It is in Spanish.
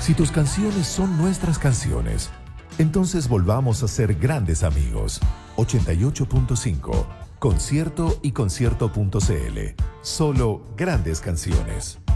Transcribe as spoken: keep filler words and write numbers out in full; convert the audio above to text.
Si tus canciones son nuestras canciones, entonces volvamos a ser grandes amigos. ochenta y ocho punto cinco, concierto y concierto punto c l. Solo grandes canciones.